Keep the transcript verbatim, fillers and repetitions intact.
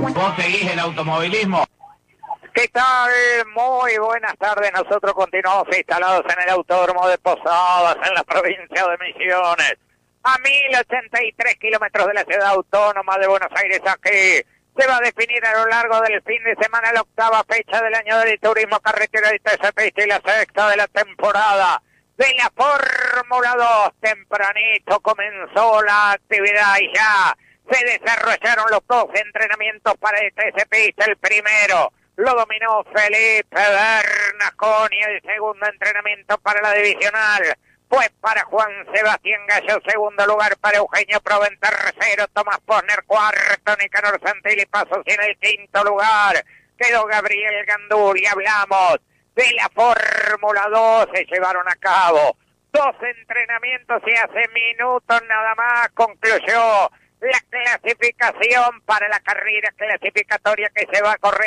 ¿Vos seguís el automovilismo? ¿Qué tal? Muy buenas tardes. Nosotros continuamos instalados en el Autódromo de Posadas, en la provincia de Misiones. A mil ochenta y tres kilómetros de la ciudad autónoma de Buenos Aires, aquí se va a definir a lo largo del fin de semana la octava fecha del año del turismo carretera de T C P y la sexta de la temporada de la Fórmula dos. Tempranito comenzó la actividad y ya se desarrollaron los dos entrenamientos para el T C P. El primero lo dominó Felipe Bernasconi, el segundo entrenamiento para la divisional fue para Juan Sebastián Gallo, segundo lugar para Eugenio Proven, tercero Tomás Posner, cuarto Nicanor Santilli Pasos, y en el quinto lugar quedó Gabriel Gandul. Y hablamos de la Fórmula dos, se llevaron a cabo dos entrenamientos y hace minutos nada más concluyó la clasificación para la carrera clasificatoria que se va a correr